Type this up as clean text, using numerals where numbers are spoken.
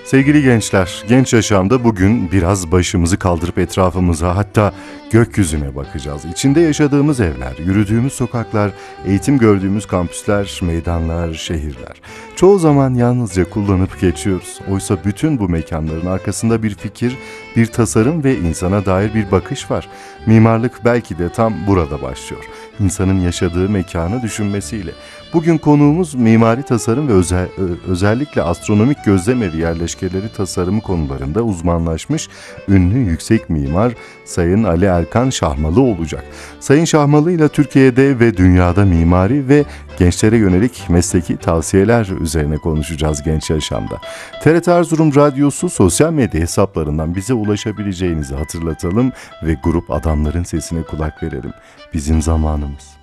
Sevgili gençler, Genç Yaşam'da bugün biraz başımızı kaldırıp etrafımıza, hatta gökyüzüne bakacağız. İçinde yaşadığımız evler, yürüdüğümüz sokaklar, eğitim gördüğümüz kampüsler, meydanlar, şehirler. Çoğu zaman yalnızca kullanıp geçiyoruz. Oysa bütün bu mekanların arkasında bir fikir, bir tasarım ve insana dair bir bakış var. Mimarlık belki de tam burada başlıyor. İnsanın yaşadığı mekanı düşünmesiyle. Bugün konuğumuz mimari tasarım ve özellikle astronomik gözlemevi yerleşkeleri tasarımı konularında uzmanlaşmış ünlü yüksek mimar Sayın Ali Erkan Şahmalı olacak. Sayın Şahmalı ile Türkiye'de ve dünyada mimari ve gençlere yönelik mesleki tavsiyeler üzerine konuşacağız Genç Yaşam'da. TRT Erzurum Radyosu sosyal medya hesaplarından bize ulaşabileceğinizi hatırlatalım ve grup Adamların Sesine kulak verelim. Bizim zamanımız.